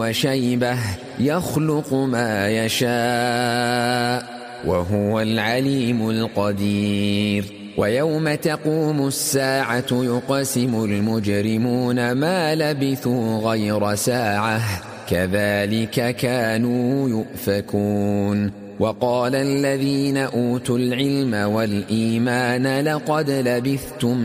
وشيبة يخلق ما يشاء وهو العليم القدير ويوم تقوم الساعة يقسم المجرمون ما لبثوا غير ساعة كذلك كانوا يؤفكون وقال الذين أوتوا العلم والإيمان لقد لبثتم